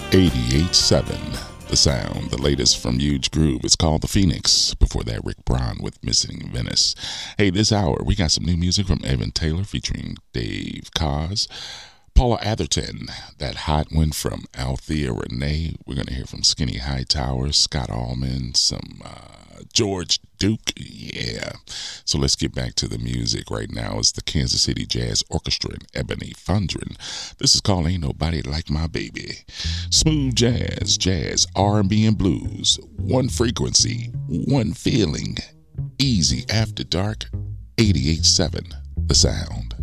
88.7 The Sound, the latest from Huge Groove. It's called The Phoenix. Before that, Rick Braun with Missing Venice. Hey, this hour, we got some new music from Evan Taylor featuring Dave Koz. Paula Atherton, that hot one from Althea Renee. We're going to hear from Skinny Hightower, Scott Allman, some George Duke. Yeah. So let's get back to the music. Right now it's the Kansas City Jazz Orchestra and Ebony Fundren. This is called Ain't Nobody Like My Baby. Smooth jazz, R&B and blues. One frequency, one feeling. Easy after dark. 88.7 The Sound.